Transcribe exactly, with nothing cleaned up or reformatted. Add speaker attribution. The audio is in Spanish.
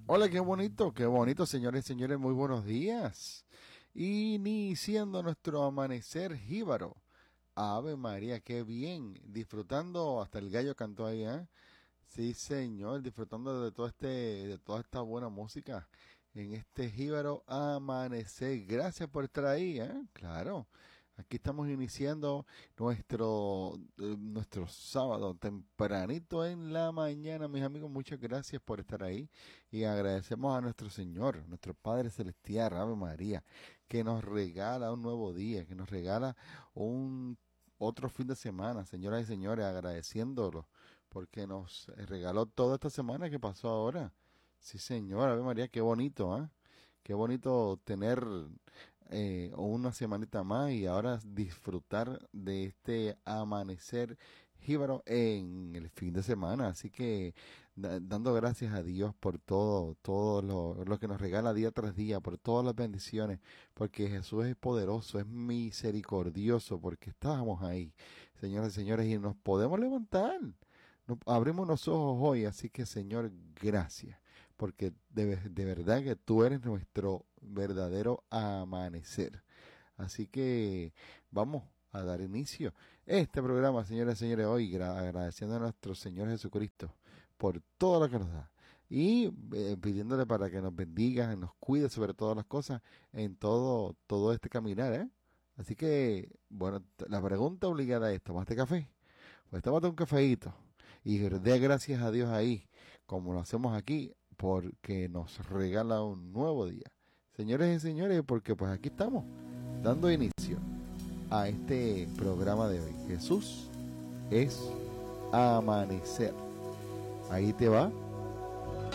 Speaker 1: Hola, qué bonito, qué bonito, señores y señores, muy buenos días. Iniciando nuestro amanecer jíbaro. Ave María, qué bien. Disfrutando, hasta el gallo cantó ahí, ¿eh? Sí, señor, disfrutando de todo este, de toda esta buena música en este jíbaro amanecer. Gracias por estar ahí, ¿eh? Claro. Aquí estamos iniciando nuestro, eh, nuestro sábado tempranito en la mañana, mis amigos. Muchas gracias por estar ahí y agradecemos a nuestro Señor, nuestro Padre Celestial, Ave María, que nos regala un nuevo día, que nos regala un otro fin de semana, señoras y señores, agradeciéndolo porque nos regaló toda esta semana que pasó ahora. Sí, señor, Ave María, qué bonito, ¿ah? ¿eh? Qué bonito tener eh, una semanita más y ahora disfrutar de este amanecer jíbaro en el fin de semana. Así que da, dando gracias a Dios por todo, todo lo, lo que nos regala día tras día, por todas las bendiciones, porque Jesús es poderoso, es misericordioso, porque estábamos ahí, señoras y señores, y nos podemos levantar. No, abrimos los ojos hoy, así que Señor, gracias, porque de, de verdad que tú eres nuestro verdadero amanecer. Así que vamos a dar inicio a este programa, señoras y señores, hoy agradeciendo a nuestro Señor Jesucristo por todo lo que nos da y eh, pidiéndole para que nos bendiga, nos cuide sobre todas las cosas en todo, todo este caminar, ¿eh? Así que, bueno, la pregunta obligada es, ¿tomaste café? Pues tómate un cafeíto y dé gracias a Dios ahí, como lo hacemos aquí, porque nos regala un nuevo día. Señores y señores, porque pues aquí estamos, dando inicio a este programa de hoy. Jesús es amanecer. Ahí te va